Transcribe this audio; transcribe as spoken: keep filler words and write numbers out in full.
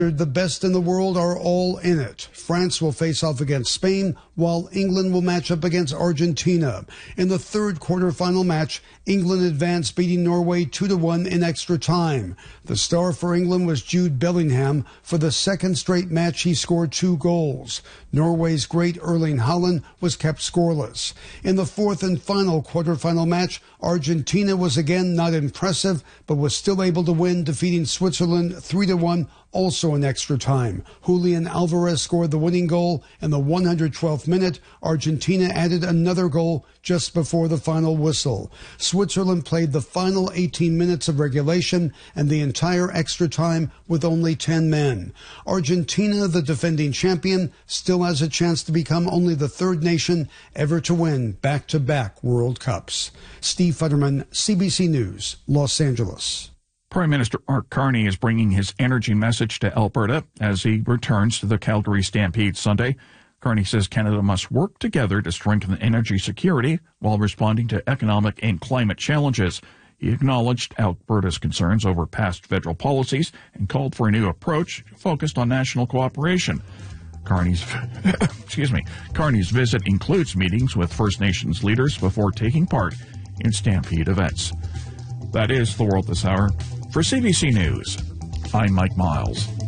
The best in the world are all in it. France will face off against Spain, while England will match up against Argentina. In the third quarterfinal match, England advanced, beating Norway two to one in extra time. The star for England was Jude Bellingham. For the second straight match, he scored two goals. Norway's great Erling Haaland was kept scoreless. In the fourth and final quarterfinal match, Argentina was again not impressive, but was still able to win, defeating Switzerland three to one, also in extra time. Julian Alvarez scored the winning goal in the one hundred twelfth minute. Argentina added another goal just before the final whistle. Switzerland played the final eighteen minutes of regulation and the entire extra time with only ten men. Argentina, the defending champion, still has a chance to become only the third nation ever to win back-to-back World Cups. Steve Futterman, C B C News, Los Angeles. Prime Minister Mark Carney is bringing his energy message to Alberta as he returns to the Calgary Stampede Sunday. Carney says Canada must work together to strengthen energy security while responding to economic and climate challenges. He acknowledged Alberta's concerns over past federal policies and called for a new approach focused on national cooperation. Carney's, excuse me, Carney's visit includes meetings with First Nations leaders before taking part in Stampede events. That is the world this hour. For C B C News, I'm Mike Miles.